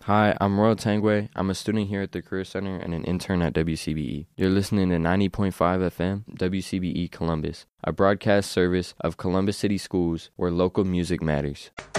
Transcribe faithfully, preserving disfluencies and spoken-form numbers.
Hi, I'm Royal Tangway. I'm a student here at the Career Center and an intern at W C B E. You're listening to ninety point five F M, W C B E Columbus, a broadcast service of Columbus City Schools where local music matters.